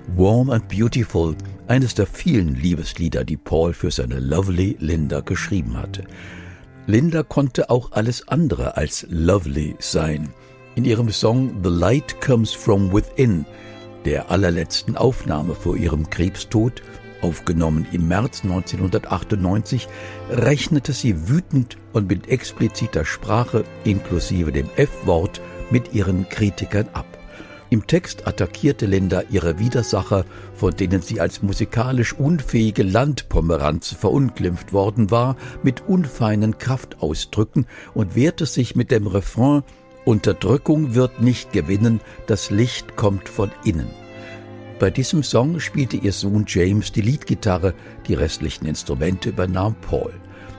Warm and Beautiful, eines der vielen Liebeslieder, die Paul für seine Lovely Linda geschrieben hatte. Linda konnte auch alles andere als lovely sein. In ihrem Song The Light Comes From Within, der allerletzten Aufnahme vor ihrem Krebstod, aufgenommen im März 1998, rechnete sie wütend und mit expliziter Sprache inklusive dem F-Wort mit ihren Kritikern ab. Im Text attackierte Linda ihre Widersacher, von denen sie als musikalisch unfähige Landpomeranze verunglimpft worden war, mit unfeinen Kraftausdrücken und wehrte sich mit dem Refrain: Unterdrückung wird nicht gewinnen, das Licht kommt von innen. Bei diesem Song spielte ihr Sohn James die Leadgitarre, die restlichen Instrumente übernahm Paul.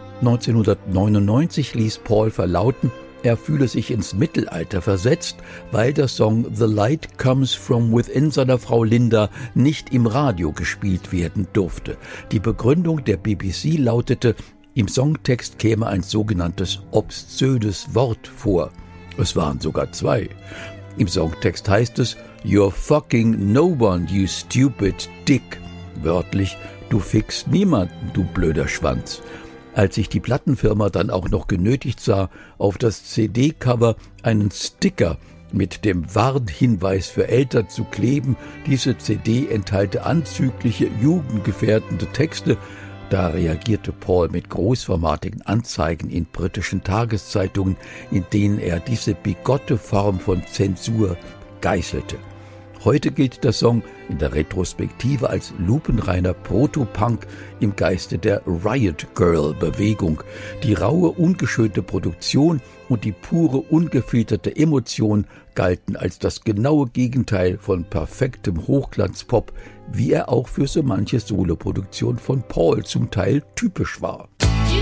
1999 ließ Paul verlauten, er fühle sich ins Mittelalter versetzt, weil der Song The Light Comes From Within seiner Frau Linda nicht im Radio gespielt werden durfte. Die Begründung der BBC lautete, im Songtext käme ein sogenanntes obszönes Wort vor. Es waren sogar zwei. Im Songtext heißt es, You're fucking no one, you stupid dick. Wörtlich, du fickst niemanden, du blöder Schwanz. Als sich die Plattenfirma dann auch noch genötigt sah, auf das CD-Cover einen Sticker mit dem Warnhinweis für Eltern zu kleben, diese CD enthalte anzügliche, jugendgefährdende Texte, da reagierte Paul mit großformatigen Anzeigen in britischen Tageszeitungen, in denen er diese bigotte Form von Zensur geißelte. Heute gilt der Song in der Retrospektive als lupenreiner Proto-Punk im Geiste der Riot-Girl-Bewegung. Die raue, ungeschönte Produktion und die pure, ungefilterte Emotion galten als das genaue Gegenteil von perfektem Hochglanzpop, wie er auch für so manche Soloproduktion von Paul zum Teil typisch war.